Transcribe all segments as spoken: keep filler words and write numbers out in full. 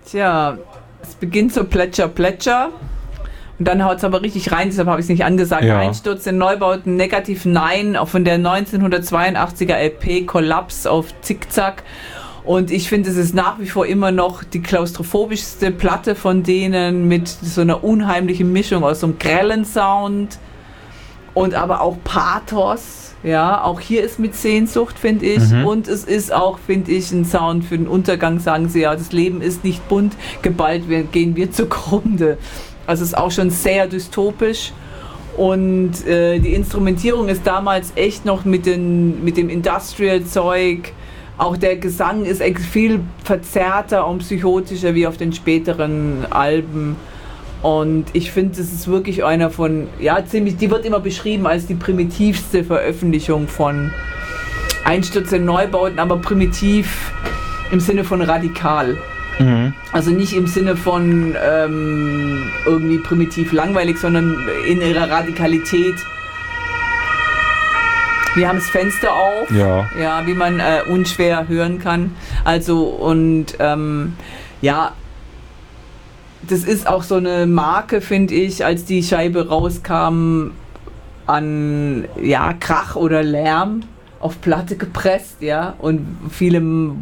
Tja, es beginnt so Plätscher, Plätscher. Und dann haut es aber richtig rein, deshalb habe ich es nicht angesagt. Ja. Einsturz in Neubauten, Negativ Nein, auch von der neunzehnhundertzweiundachtziger L P, Kollaps auf Zickzack. Und ich finde, es ist nach wie vor immer noch die klaustrophobischste Platte von denen mit so einer unheimlichen Mischung aus so einem grellen Sound und aber auch Pathos. Ja, auch hier ist mit Sehnsucht, finde ich. Mhm. Und es ist auch, finde ich, ein Sound für den Untergang, sagen sie ja. Das Leben ist nicht bunt, geballt wir, gehen wir zugrunde. Also es ist auch schon sehr dystopisch. Und äh, die Instrumentierung ist damals echt noch mit, den, mit dem Industrial-Zeug. Auch der Gesang ist viel verzerrter und psychotischer wie auf den späteren Alben. Und ich finde, das ist wirklich einer von, ja, ziemlich, die wird immer beschrieben als die primitivste Veröffentlichung von Einsturz in Neubauten, aber primitiv im Sinne von radikal. Mhm. Also nicht im Sinne von ähm, irgendwie primitiv langweilig, sondern in ihrer Radikalität. Wir haben das Fenster auf, ja, ja wie man äh, unschwer hören kann. Also und ähm, ja, das ist auch so eine Marke, finde ich, als die Scheibe rauskam, an ja, Krach oder Lärm auf Platte gepresst, ja, und viele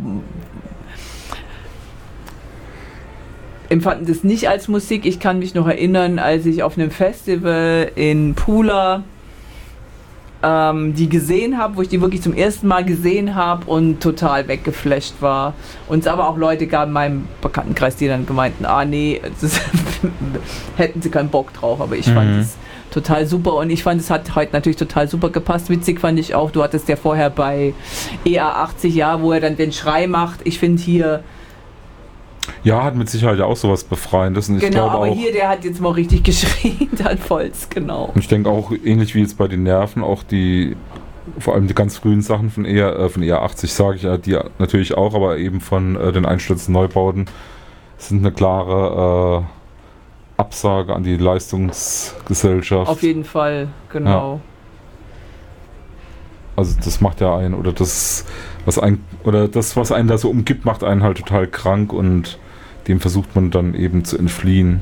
empfanden das nicht als Musik. Ich kann mich noch erinnern, als ich auf einem Festival in Pula ähm, die gesehen habe, wo ich die wirklich zum ersten Mal gesehen habe und total weggeflasht war. Und es aber auch Leute gab in meinem Bekanntenkreis, die dann gemeinten, ah nee, das hätten sie keinen Bock drauf, aber ich mhm. fand es total super und ich fand, es hat heute natürlich total super gepasst. Witzig fand ich auch, du hattest ja vorher bei E A achtzig, ja, wo er dann den Schrei macht. Ich finde hier ja, hat mit Sicherheit ja auch sowas Befreiendes. Und ich genau, glaube aber auch, hier, der hat jetzt mal richtig geschrien, dann voll's, genau. Und ich denke auch, ähnlich wie jetzt bei den Nerven, auch die, vor allem die ganz frühen Sachen von E A, äh, von E A achtzig, sage ich ja, die natürlich auch, aber eben von äh, den Einstürzen Neubauten, sind eine klare äh, Absage an die Leistungsgesellschaft. Auf jeden Fall, genau. Ja. Also das macht ja einen, oder das, was ein, oder das, was einen da so umgibt, macht einen halt total krank und dem versucht man dann eben zu entfliehen.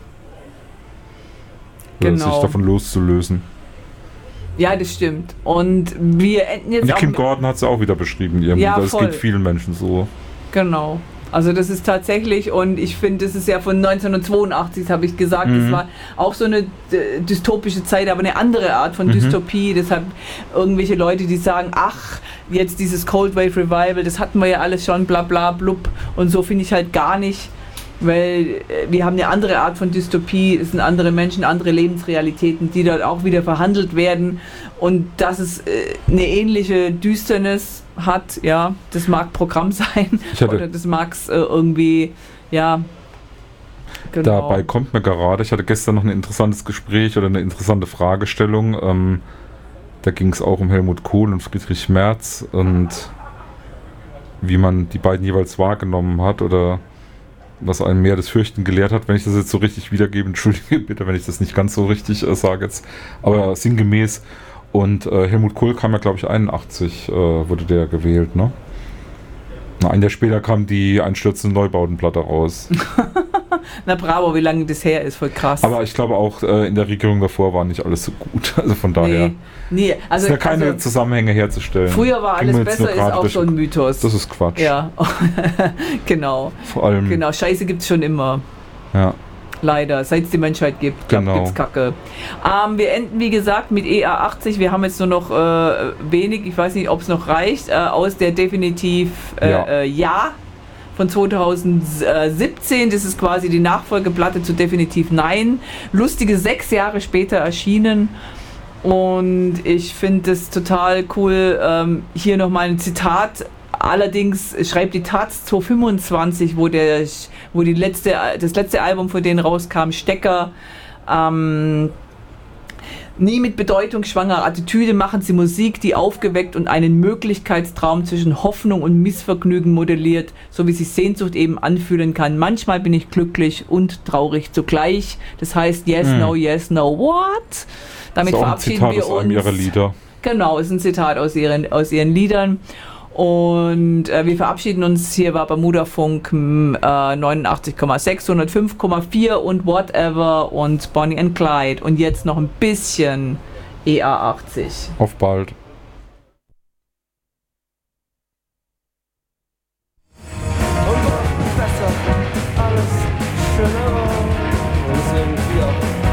Oder genau. sich davon loszulösen. Ja, das stimmt. Und wir enden jetzt und die auch... Kim Gordon hat es auch wieder beschrieben in ihrem ja, Lied. Das geht vielen Menschen so. Genau. Also das ist tatsächlich, und ich finde, das ist ja von neunzehnhundertzweiundachtzig, habe ich gesagt, mhm. das war auch so eine d- dystopische Zeit, aber eine andere Art von mhm. Dystopie. Deshalb irgendwelche Leute, die sagen, ach, jetzt dieses Cold Wave Revival, das hatten wir ja alles schon, bla bla blub. Und so finde ich halt gar nicht, weil wir haben eine andere Art von Dystopie, es sind andere Menschen, andere Lebensrealitäten, die dort auch wieder verhandelt werden. Und dass es äh, eine ähnliche Düsternis hat, ja, das mag Programm sein oder das mag es äh, irgendwie, ja, genau. Dabei kommt mir gerade, ich hatte gestern noch ein interessantes Gespräch oder eine interessante Fragestellung, ähm, da ging es auch um Helmut Kohl und Friedrich Merz und wie man die beiden jeweils wahrgenommen hat oder was einem mehr das Fürchten gelehrt hat, wenn ich das jetzt so richtig wiedergebe, entschuldige bitte, wenn ich das nicht ganz so richtig äh, sage jetzt, aber sinngemäß. Und äh, Helmut Kohl kam ja, glaube ich, einundachtzig äh, wurde der gewählt, ne? Na, ein Jahr später kam die einstürzende Neubautenplatte raus. Na bravo, wie lange das her ist, voll krass. Aber ich glaube auch, äh, in der Regierung davor war nicht alles so gut. Also von daher nee, nee, also, ist ja keine also, Zusammenhänge herzustellen. Früher war alles besser, ist auch so ein Mythos. Das ist Quatsch. Ja, genau. Vor allem. Genau, Scheiße gibt's schon immer. Ja. Leider, seit es die Menschheit gibt, genau. gibt's Kacke. Ähm, wir enden, wie gesagt, mit E A achtzig. Wir haben jetzt nur noch äh, wenig, ich weiß nicht, ob es noch reicht, äh, aus der definitiv äh, ja. Äh, ja von zweitausendsiebzehn. Das ist quasi die Nachfolgeplatte zu Definitiv Nein. Lustige sechs Jahre später erschienen. Und ich finde es total cool. Ähm, hier nochmal ein Zitat. Allerdings schreibt die Taz zweitausendfünfundzwanzig, wo, der, wo die letzte, das letzte Album von denen rauskam, Stecker. Ähm, nie mit bedeutungsschwangerer Attitüde machen sie Musik, die aufgeweckt und einen Möglichkeitstraum zwischen Hoffnung und Missvergnügen modelliert, so wie sich Sehnsucht eben anfühlen kann. Manchmal bin ich glücklich und traurig zugleich. Das heißt, yes, hm. no, yes, no, what? Damit das ist auch verabschieden ein Zitat wir aus uns. einem ihrer Lieder. Genau, ist ein Zitat aus ihren, aus ihren Liedern. Und äh, wir verabschieden uns. Hier war Bermuda-Funk äh, neunundachtzig Komma sechs, hundertfünf Komma vier und Whatever und Bonnie and Clyde. Und jetzt noch ein bisschen E A achtzig. Auf bald.